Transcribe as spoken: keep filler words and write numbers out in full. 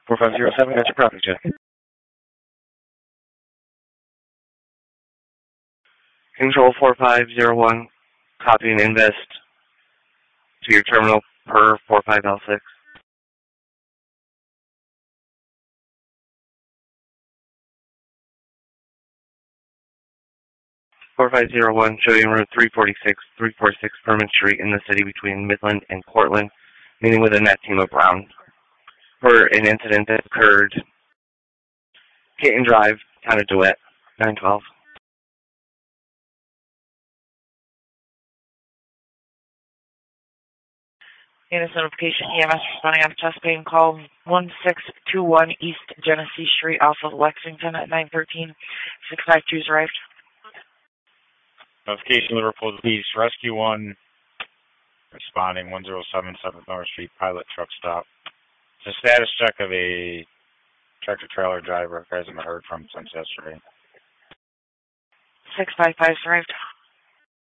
four five zero seven, that's your property check. Control four five zero one, copying invest to your terminal per four five L six. four five zero one, Jodian Road, three forty-six, three forty-six Furman Street in the city between Midland and Cortland, meeting with Annette Timo Brown for an incident that occurred Peyton Drive, Town of DeWitt, nine twelve. Unit notification, E M S responding on a chest pain call one six two one East Genesee Street off of Lexington at nine thirteen. six five two's arrived. Notification, Liverpool Police, Rescue one, responding one zero seven seven North Street, pilot truck stop. It's a status check of a tractor-trailer driver. Guys haven't heard from since yesterday. six five five's arrived.